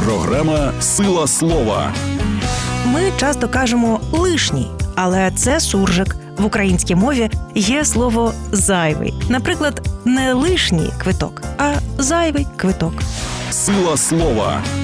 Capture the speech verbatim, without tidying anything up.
Програма «Сила слова». Ми часто кажемо «лишній», але це суржик. В українській мові є слово «зайвий». Наприклад, не лишній квиток, а зайвий квиток. «Сила слова»